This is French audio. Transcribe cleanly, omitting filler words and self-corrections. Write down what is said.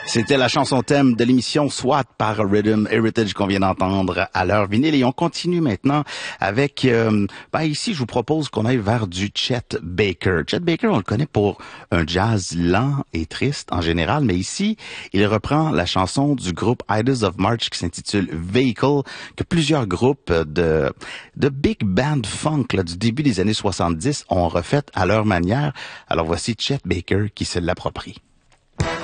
C'était la chanson thème de l'émission SWAT par Rhythm Heritage qu'on vient d'entendre à l'heure vinyle. Et on continue maintenant avec, ici, je vous propose qu'on aille vers du Chet Baker. Chet Baker, on le connaît pour un jazz lent et triste en général, mais ici, il reprend la chanson du groupe Idols of March qui s'intitule Vehicle, que plusieurs groupes de big band funk là, du début des années 70 ont refait à leur manière. Alors voici Chet Baker qui se l'approprie.